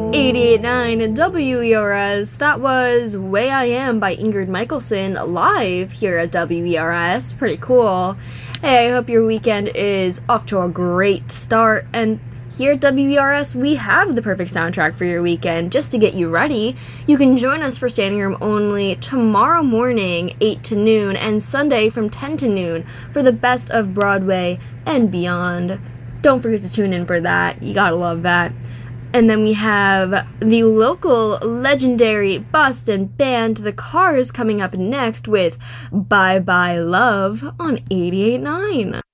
88.9 WERS. That was Way I Am by Ingrid Michaelson live here at WERS. Pretty cool. Hey, I hope your weekend is off to a great start. And here at WERS, we have the perfect soundtrack for your weekend just to get you ready. You can join us for Standing Room Only tomorrow morning, 8 to noon, and Sunday from 10 to noon for the best of Broadway and beyond. Don't forget to tune in for that. You gotta love that. And then we have the local legendary Boston band The Cars coming up next with Bye Bye Love on 88.9.